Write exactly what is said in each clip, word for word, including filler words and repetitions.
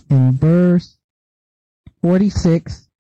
in verse forty-six.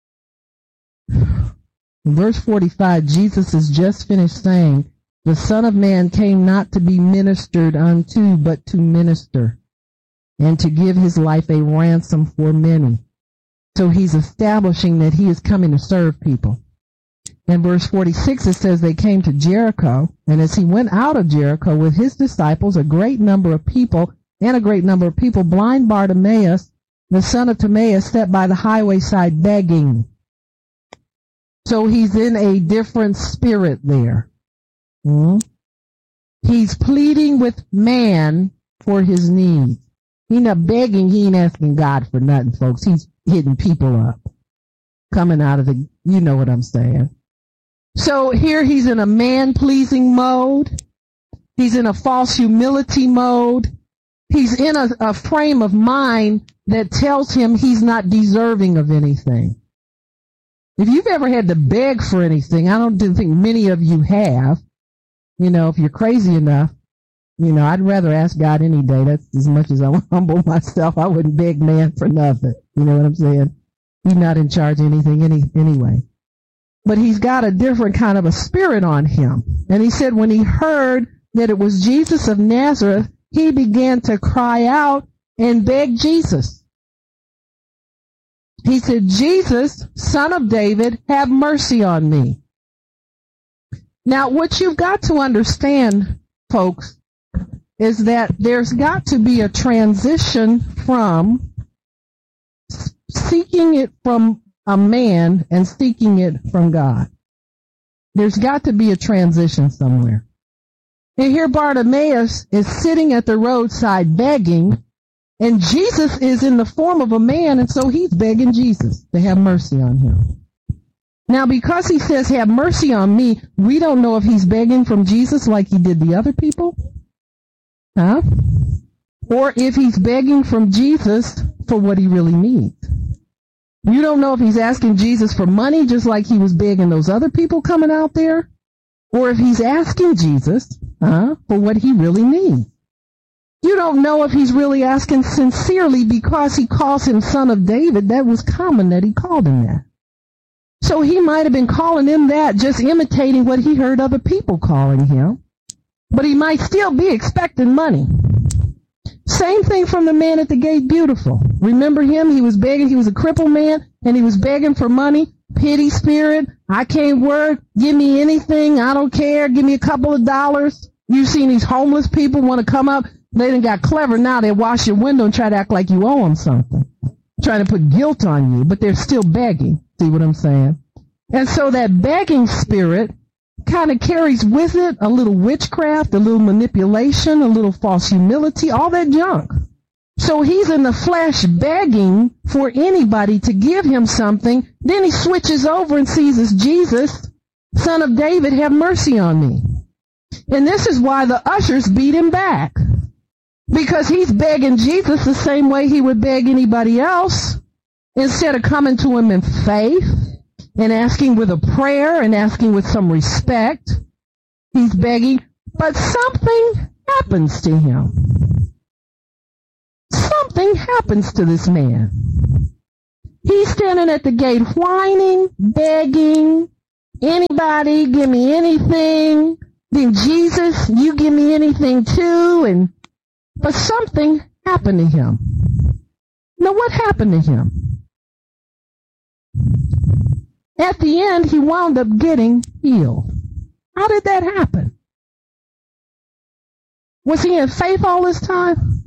In verse forty-five, Jesus has just finished saying, the Son of Man came not to be ministered unto, but to minister, and to give his life a ransom for many. So he's establishing that he is coming to serve people. In verse forty-six, it says they came to Jericho, and as he went out of Jericho with his disciples, a great number of people, and a great number of people, blind Bartimaeus, the son of Timaeus, sat by the highway side begging. So he's in a different spirit there. Hmm? He's pleading with man for his needs. He's not begging, he ain't asking God for nothing, folks. He's hitting people up. Coming out of the, you know what I'm saying. So here he's in a man-pleasing mode. He's in a false humility mode. He's in a, a frame of mind that tells him he's not deserving of anything. If you've ever had to beg for anything, I don't think many of you have. You know, if you're crazy enough, you know, I'd rather ask God any day. That's as much as I humble myself. I wouldn't beg man for nothing. You know what I'm saying? He's not in charge of anything any, anyway. But he's got a different kind of a spirit on him. And he said when he heard that it was Jesus of Nazareth, he began to cry out and beg Jesus. He said, Jesus, Son of David, have mercy on me. Now, what you've got to understand, folks, is that there's got to be a transition from seeking it from a man and seeking it from God. There's got to be a transition somewhere. And here Bartimaeus is sitting at the roadside begging, and Jesus is in the form of a man, and so he's begging Jesus to have mercy on him. Now, because he says, have mercy on me, we don't know if he's begging from Jesus like he did the other people. Huh? Or if he's begging from Jesus for what he really needs. You don't know if he's asking Jesus for money just like he was begging those other people coming out there. Or if he's asking Jesus huh, for what he really needs. You don't know if he's really asking sincerely because he calls him Son of David. That was common that he called him that. So he might have been calling him that, just imitating what he heard other people calling him. But he might still be expecting money. Same thing from the man at the gate beautiful. Remember him? He was begging. He was a crippled man, and he was begging for money. Pity spirit. I can't work. Give me anything. I don't care. Give me a couple of dollars. You've seen these homeless people want to come up. They done got clever now. They wash your window and try to act like you owe them something. Trying to put guilt on you, but they're still begging. See what I'm saying? And so that begging spirit kind of carries with it a little witchcraft, a little manipulation, a little false humility, all that junk. So he's in the flesh begging for anybody to give him something. Then he switches over and sees as Jesus, Son of David, have mercy on me. And this is why the ushers beat him back. Because he's begging Jesus the same way he would beg anybody else. Instead of coming to him in faith and asking with a prayer and asking with some respect, he's begging. But something happens to him. Something happens to this man. He's standing at the gate whining, begging, anybody, give me anything. Then Jesus, you give me anything too. And but something happened to him. Now what happened to him? At the end, he wound up getting healed. How did that happen? Was he in faith all this time?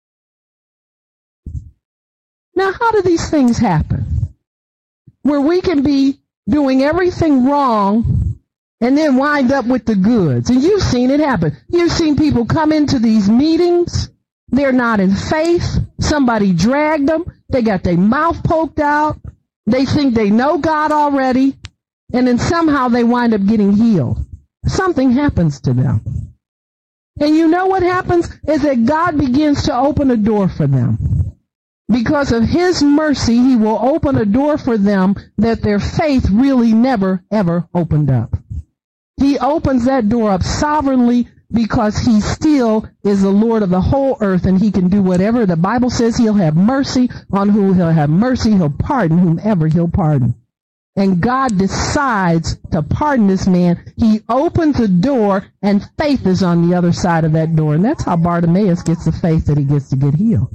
Now, how do these things happen? Where we can be doing everything wrong and then wind up with the goods. And you've seen it happen. You've seen people come into these meetings. They're not in faith. Somebody dragged them. They got their mouth poked out. They think they know God already. And then somehow they wind up getting healed. Something happens to them. And you know what happens? Is that God begins to open a door for them. Because of his mercy, he will open a door for them that their faith really never, ever opened up. He opens that door up sovereignly because he still is the Lord of the whole earth, and he can do whatever. The Bible says he'll have mercy on whom he'll have mercy. He'll pardon whomever he'll pardon. And God decides to pardon this man. He opens the door, and faith is on the other side of that door. And that's how Bartimaeus gets the faith that he gets to get healed.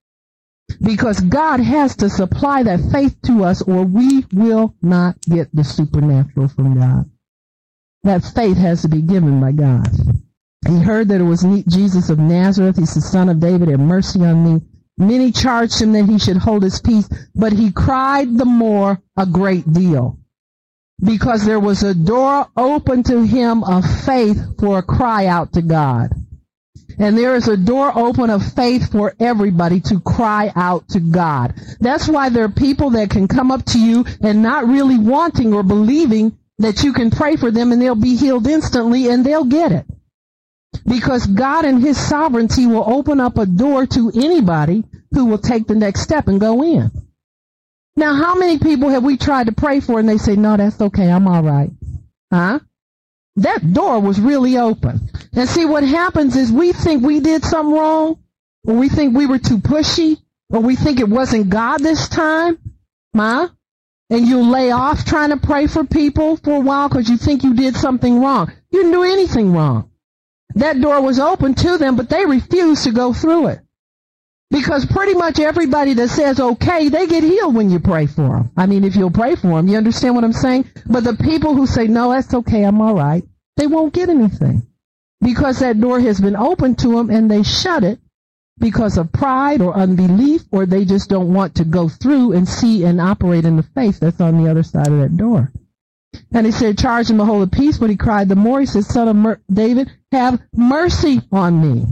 Because God has to supply that faith to us, or we will not get the supernatural from God. That faith has to be given by God. He heard that it was Jesus of Nazareth. He's the son of David. Have mercy on me. Many charged him that he should hold his peace, but he cried the more a great deal, because there was a door open to him of faith for a cry out to God. And there is a door open of faith for everybody to cry out to God. That's why there are people that can come up to you and not really wanting or believing that you can pray for them and they'll be healed instantly, and they'll get it. Because God in his sovereignty will open up a door to anybody who will take the next step and go in. Now, how many people have we tried to pray for and they say, no, that's okay, I'm all right? Huh? That door was really open. And see, what happens is we think we did something wrong, or we think we were too pushy, or we think it wasn't God this time. Huh? And you'll lay off trying to pray for people for a while because you think you did something wrong. You didn't do anything wrong. That door was open to them, but they refused to go through it. Because pretty much everybody that says okay, they get healed when you pray for them. I mean, if you'll pray for them, you understand what I'm saying? But the people who say, no, that's okay, I'm all right, they won't get anything. Because that door has been opened to them, and they shut it because of pride or unbelief, or they just don't want to go through and see and operate in the faith that's on the other side of that door. And he said, charge him to hold the peace, but he cried the more. He said, son of Mer- David, have mercy on me.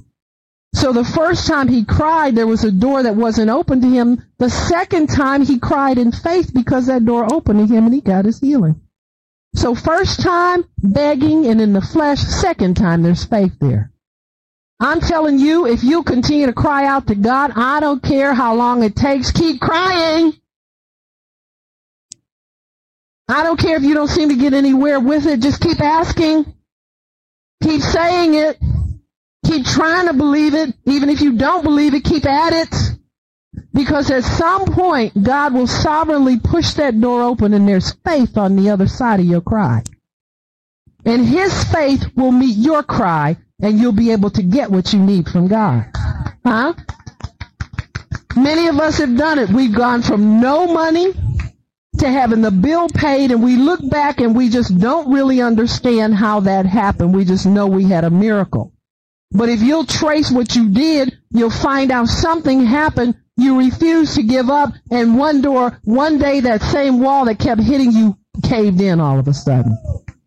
So the first time he cried, there was a door that wasn't open to him. The second time he cried in faith because that door opened to him and he got his healing. So first time, begging and in the flesh. Second time, there's faith there. I'm telling you, if you continue to cry out to God, I don't care how long it takes, keep crying. I don't care if you don't seem to get anywhere with it. Just keep asking. Keep saying it. Keep trying to believe it. Even if you don't believe it, keep at it. Because at some point, God will sovereignly push that door open, and there's faith on the other side of your cry. And his faith will meet your cry, and you'll be able to get what you need from God. Huh? Many of us have done it. We've gone from no money to having the bill paid, and we look back and we just don't really understand how that happened. We just know we had a miracle. But if you'll trace what you did, you'll find out something happened. You refused to give up, and one door, one day that same wall that kept hitting you caved in all of a sudden.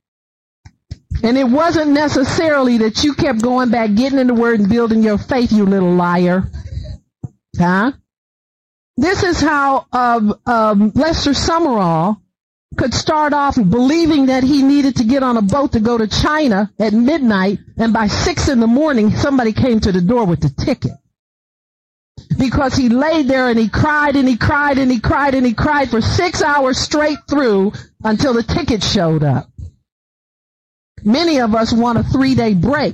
And it wasn't necessarily that you kept going back, getting in the Word and building your faith, you little liar. Huh? This is how um, um, Lester Summerall could start off believing that he needed to get on a boat to go to China at midnight, and by six in the morning, somebody came to the door with the ticket. Because he laid there and he cried and he cried and he cried and he cried for six hours straight through until the ticket showed up. Many of us want a three-day break.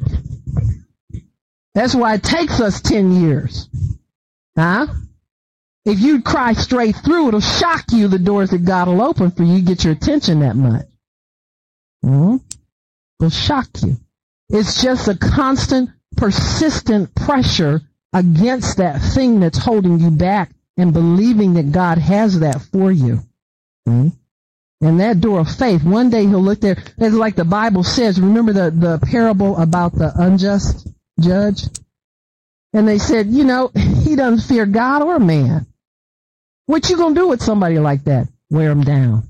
That's why it takes us ten years. Huh? If you cry straight through, it'll shock you the doors that God will open for you. Get your attention that much. Mm-hmm. It'll shock you. It's just a constant, persistent pressure against that thing that's holding you back and believing that God has that for you. Mm-hmm. And that door of faith, one day he'll look there. It's like the Bible says. Remember the, the parable about the unjust judge? And they said, you know, he doesn't fear God or man. What you gonna do with somebody like that? Wear them down.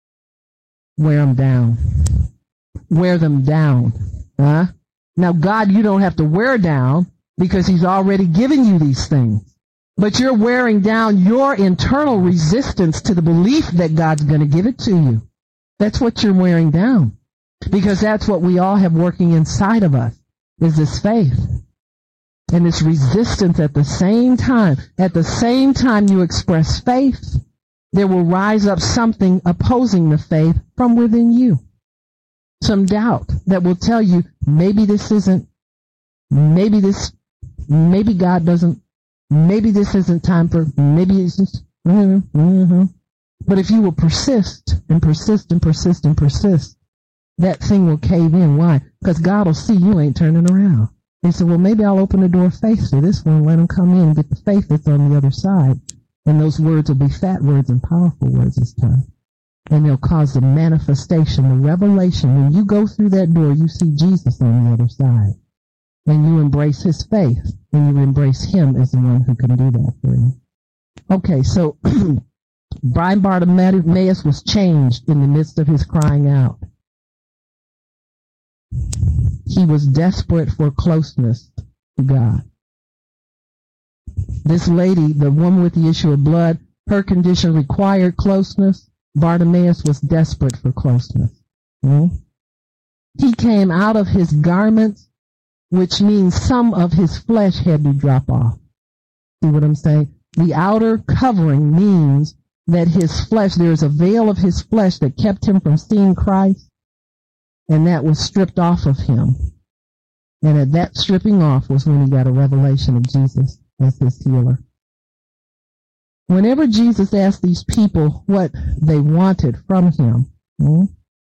Wear them down. Wear them down. Huh? Now, God, you don't have to wear down because he's already given you these things. But you're wearing down your internal resistance to the belief that God's going to give it to you. That's what you're wearing down. Because that's what we all have working inside of us, is this faith. And this resistance at the same time. At the same time you express faith, there will rise up something opposing the faith from within you. some doubt that will tell you maybe this isn't, maybe this, maybe God doesn't, maybe this isn't time for, maybe it's just, mm-hmm, mm-hmm. But if you will persist and persist and persist and persist, that thing will cave in. Why? Because God will see you ain't turning around. He said, well, maybe I'll open the door of faith to this one, let him come in and get the faith that's on the other side. And those words will be fat words and powerful words this time. And they'll cause the manifestation, the revelation. When you go through that door, you see Jesus on the other side. And you embrace his faith. And you embrace him as the one who can do that for you. Okay, so blind Bartimaeus was changed in the midst of his crying out. He was desperate for closeness to God. This lady, the woman with the issue of blood, her condition required closeness. Bartimaeus was desperate for closeness. Hmm? He came out of his garments, which means some of his flesh had to drop off. See what I'm saying? The outer covering means that his flesh, there's a veil of his flesh that kept him from seeing Christ, and that was stripped off of him. And at that stripping off was when he got a revelation of Jesus as his healer. Whenever Jesus asked these people what they wanted from him, hmm,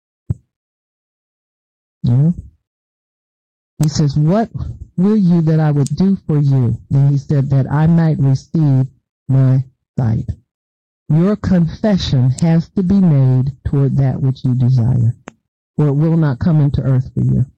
yeah, he says, what will you that I would do for you? And he said, that I might receive my sight. Your confession has to be made toward that which you desire, or it will not come into earth for you.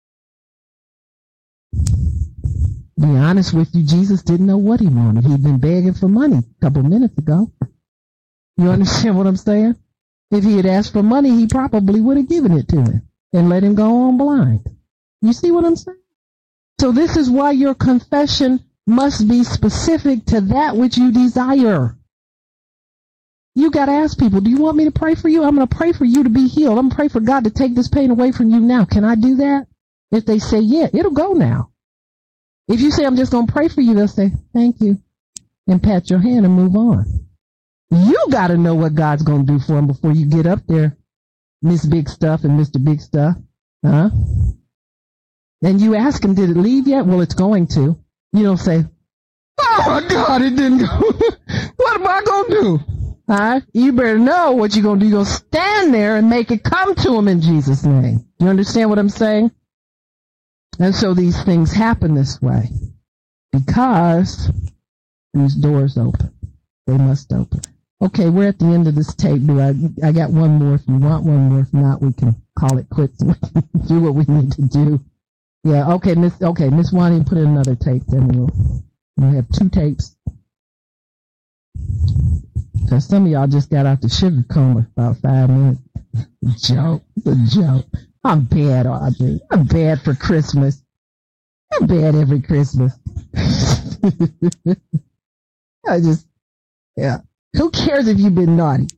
Be honest with you, Jesus didn't know what he wanted. He'd been begging for money a couple minutes ago. You understand what I'm saying? If he had asked for money, he probably would have given it to him and let him go on blind. You see what I'm saying? So this is why your confession must be specific to that which you desire. You got to ask people, do you want me to pray for you? I'm going to pray for you to be healed. I'm going to pray for God to take this pain away from you now. Can I do that? If they say, yeah, it'll go now. If you say, I'm just going to pray for you, they'll say, thank you, and pat your hand and move on. You got to know what God's going to do for them before you get up there, Miss Big Stuff and Mister Big Stuff. Huh? And you ask him, did it leave yet? Well, it's going to. You don't say, oh, my God, it didn't go. What am I going to do? Huh? You better know what you're going to do. You're going to stand there and make it come to him in Jesus' name. You understand what I'm saying? And so these things happen this way because these doors open. They must open. Okay, we're at the end of this tape. Do I, I got one more. If you want one more, if not, we can call it quits and we can do what we need to do. Yeah, okay, Miss. Okay, Miss Wani, put in another tape. Then we'll, we'll have two tapes. Because some of y'all just got out the sugar coma about five minutes. Joke, the joke. I'm bad, Audrey. I'm bad for Christmas. I'm bad every Christmas. I just, yeah. Who cares if you've been naughty?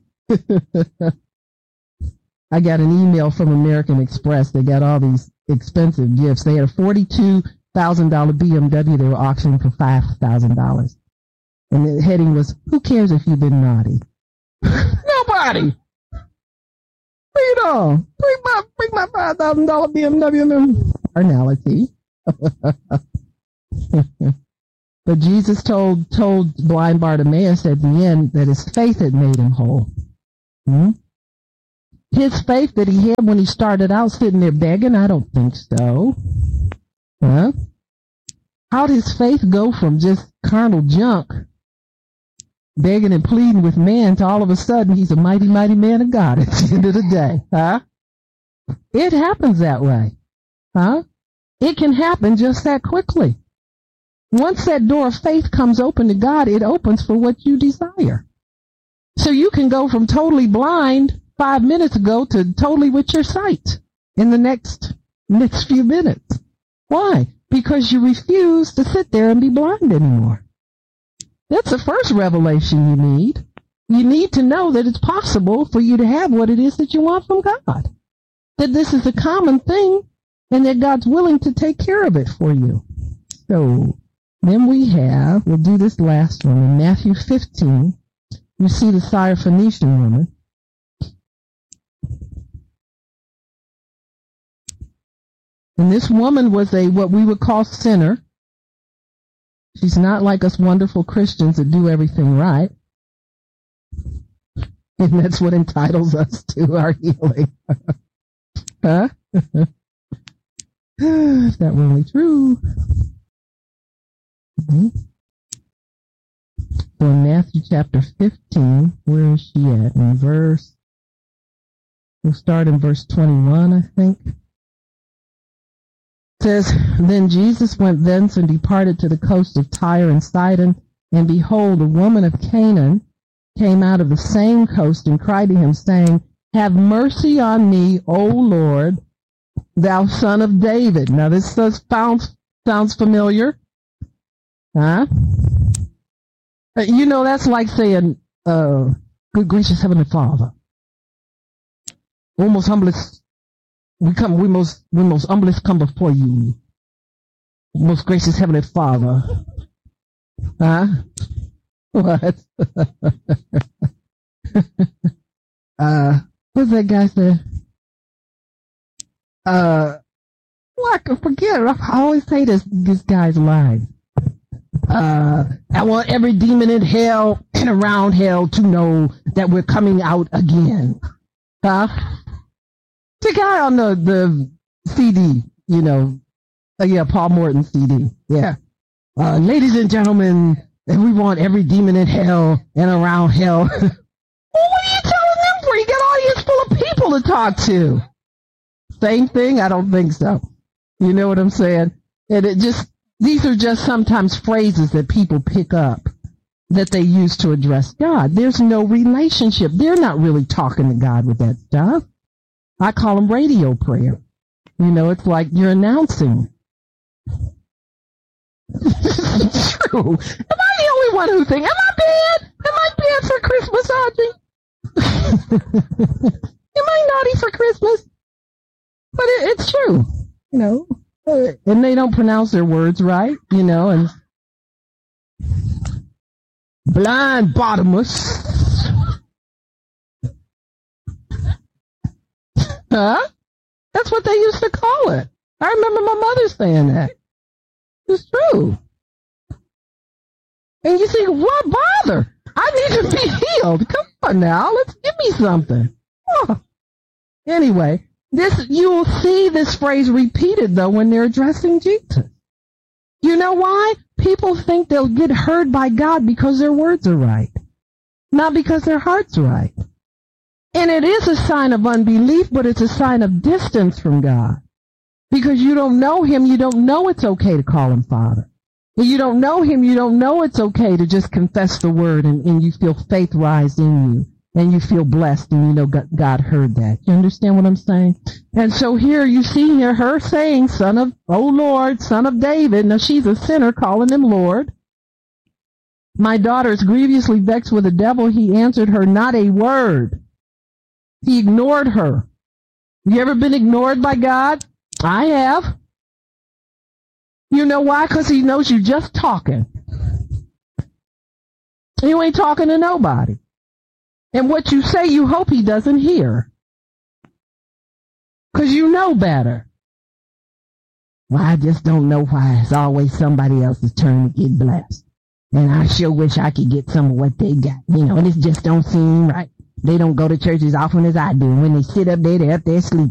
I got an email from American Express. They got all these expensive gifts. They had a forty-two thousand dollars B M W they were auctioning for five thousand dollars. And the heading was, who cares if you've been naughty? Nobody! Bring it on. Bring my, bring my five thousand dollars B M W carnality. But Jesus told, told blind Bartimaeus at the end that his faith had made him whole. Hmm? His faith that he had when he started out sitting there begging, I don't think so. Huh? How'd his faith go from just carnal junk, begging and pleading with man, to all of a sudden he's a mighty, mighty man of God at the end of the day? Huh? It happens that way. Huh? It can happen just that quickly. Once that door of faith comes open to God, it opens for what you desire. So you can go from totally blind five minutes ago to totally with your sight in the next next few minutes. Why? Because you refuse to sit there and be blind anymore. That's the first revelation you need. You need to know that it's possible for you to have what it is that you want from God. That this is a common thing and that God's willing to take care of it for you. So then we have, we'll do this last one, in Matthew fifteen, you see the Syrophoenician woman. And this woman was a, what we would call sinner. She's not like us wonderful Christians that do everything right. And that's what entitles us to our healing. Huh? If that were only true. Mm-hmm. So in Matthew chapter fifteen, where is she at? In verse, we'll start in verse twenty-one, I think. It says, Then Jesus went thence and departed to the coast of Tyre and Sidon, and behold, a woman of Canaan came out of the same coast and cried to him, saying, Have mercy on me, O Lord, thou son of David. Now this does sound, sounds familiar. Huh? Uh, you know, that's like saying, uh, good gracious Heavenly Father. We most humblest, we come, we most, we most humblest come before you. Most gracious Heavenly Father. Huh? What? uh, what's that guy say? Uh, well, I can forget. I always say this, this guy's line. Uh, I want every demon in hell and around hell to know that we're coming out again. Huh? The guy on the, the C D, you know. Uh, yeah, Paul Morton C D. Yeah. Uh, ladies and gentlemen, we want every demon in hell and around hell. Well, what are you telling them for? You got an audience full of people to talk to. Same thing? I don't think so. You know what I'm saying? And it just, these are just sometimes phrases that people pick up that they use to address God. There's no relationship. They're not really talking to God with that stuff. I call them radio prayer. You know, it's like you're announcing. It's true. Am I the only one who thinks, am I bad? Am I bad for Christmas, Audrey? Am I naughty for Christmas? But it, it's true, you know. And they don't pronounce their words right, you know, and blind bottomless. Huh? That's what they used to call it. I remember my mother saying that. It's true. And you think, what bother? I need to be healed. Come on now, let's give me something. Oh. Anyway, this you will see this phrase repeated, though, when they're addressing Jesus. You know why? People think they'll get heard by God because their words are right, not because their heart's right. And it is a sign of unbelief, but it's a sign of distance from God. Because you don't know him, you don't know it's okay to call him Father. If you don't know him, you don't know it's okay to just confess the word and, and you feel faith rise in you. And you feel blessed and you know God heard that. You understand what I'm saying? And so here you see here her saying, Son of, oh Lord, Son of David. Now she's a sinner calling him Lord. My daughter is grievously vexed with the devil. He answered her not a word. He ignored her. You ever been ignored by God? I have. You know why? Because he knows you're just talking. You ain't talking to nobody. And what you say, you hope he doesn't hear. Because you know better. Well, I just don't know why it's always somebody else's turn to get blessed. And I sure wish I could get some of what they got. You know, and it just don't seem right. They don't go to church as often as I do. When they sit up there, they're up there sleeping.